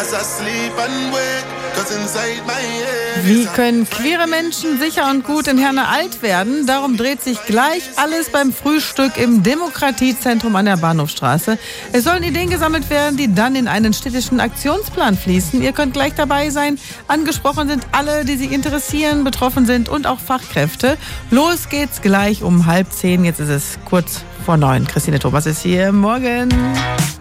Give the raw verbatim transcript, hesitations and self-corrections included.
Wie können queere Menschen sicher und gut in Herne alt werden? Darum dreht sich gleich alles beim Frühstück im Demokratiezentrum an der Bahnhofstraße. Es sollen Ideen gesammelt werden, die dann in einen städtischen Aktionsplan fließen. Ihr könnt gleich dabei sein. Angesprochen sind alle, die sich interessieren, betroffen sind und auch Fachkräfte. Los geht's gleich um halb zehn. Jetzt ist es kurz vor neun. Christine Thomas ist hier. Morgen.